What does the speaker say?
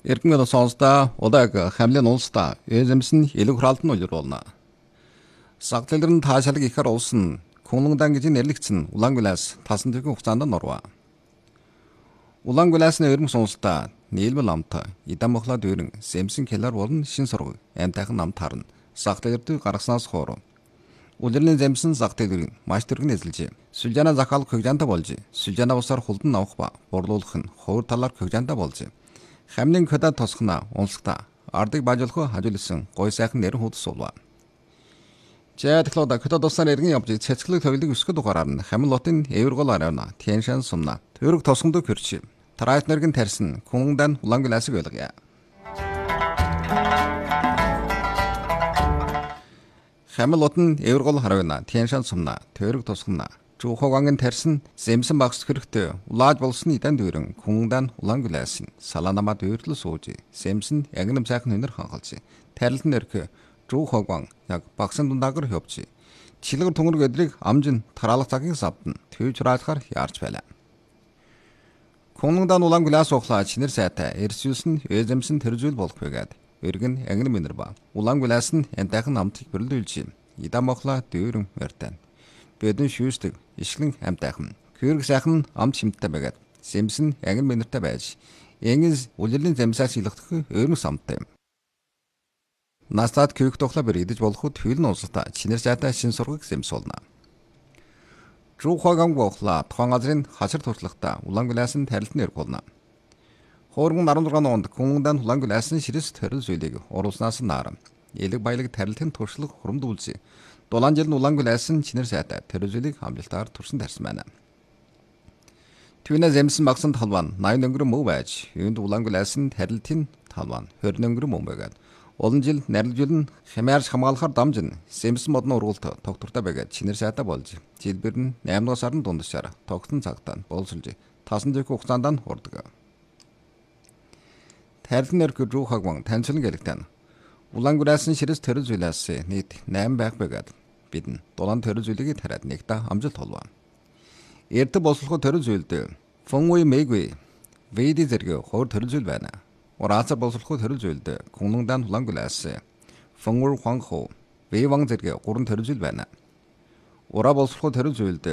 Эргэн сонсдоо удааг хамлын улсдаа эзэмсэн элэг хураалтын улируулна. Сагтлалрын таашаалыг ихэр улсын Күнлэндан гэж нэрлэгдсэн Улаангүлээс тасан төгөн хугацаанд норва. Улаангүлээсний өргөн сонсдоо нийлмэл амт Идан мохлоо дүүрэн сэмсэн келар болон шин сураг амтайхан намт харна. Сагтлалрыг гаргаснаас хоор улирлын зэмсэн сагтлалрыг маш төргөн эзэлжээ. Сүлжаана захаалах хөгжаантай болж, сүлжаана усаар хулдан авах ба борлуулах нь ховор талаар хөгжаантай болж. Хамнын көдө тосгона унсгата ардыг бажуулах хажуулсан гой сайхан нэрэн хуудас суулва. Жаадлууд көдө тосаар эргэн явж цэцгэлэг тоглог өсгөд угаараар нь хамын лотын эвэргол арайна тэншан сумна төрөг тосгонд көрч. Тарайт нэргэн тарьсан Күнлэндан Улаангүлээсийг ойлгоё. Хамын лотын эвэргол арайна тэншан сумна төрөг тосгоно Жухогангийн тарьсан зэмсэн багс хэрэгтэй улааж болсон Идан дүүрэн Күнлэндан Улаангүлээс салаанамаа дүүрлэл сууж зэмсэн ягнам сайхан хөнөр хангалж тарилт нэрх Жухоган яг багсан дундаагар хөвч чилгэр түнгэр гэдрийг амжин тараалах цагийн савдан төвж хураалахаар яарч байлаа. Күнлэндан Улаангүлээс ухлаа чинэр сайтай эрсүүлсэн эзэмсэн тэрзүүл болох байгаад өргөн ягнам минер ба Улаангүлээс нь янтайхан амтыг бүрлдүүлж Идан мохлоо дүүрэн мөртэн бэдэн шүүстэг ишглэн амтайхан хөрг сайхан амт шимттэй байгаад сэмсэн ягнам минертэй байж энгис улирлын замсаас илгэх өөрнөс амттай. Настад күйк тухла бэр идэж болох төлн улстай чинэр сайтай шин сургаг зэмс болно. Жухоган гохла тухайн газрын хашир туршлагатай Улаангүлээс нь тарилтны өрг болно. Хооргон 16 онд Күнлэндан Улаангүлээс нь ширэс төрөл зүйлийг оруулснаас наар элэг баялаг тарилтын туршлага хурамдуулж дулаан жил нь Улаангүлээс нь чинэр сайтай төрөл зүйлийг амжилтаар турсан тарьсан байна. Түүнээ зэмсэн багсан талбан 80 өнгөрөн мөв байж юунд Улаангүлээс нь тарилтын талбан 20 өнгөрөн мөв байгаад олон жил нарилжуулн хямаарч хамгаалахаар дамжин сэмсэн модны ургуулт тогтвортой байгаад чинэр сайтай болж жилбэр нь 8 дугаар сарын дундчаар тогтсон цагтаа боловсруулж тасан дээх хугацаанд нь хурдаг. Тарилтын нэрх Жухоган танилцуулан гэлэгтэн Улаангүлээс нь ширэс төрөл зүйлээс нийт 8 байгаад бид нь дулаан төрөл зүйлийг тариад нэгдэ амжилт олвоо. Эрдэ бослоход төрөл зүйлд Фонгүй мэггүй Веди зэрэг хоор төрөл зүйл байна. Ураацар боловсруулах төрөл зүйлд Күнлэндан Улаангүлээс Фонгур Хуанху Вэван зэрэг гурван төрөл зүйл байна. Ураа боловсруулах төрөл зүйлд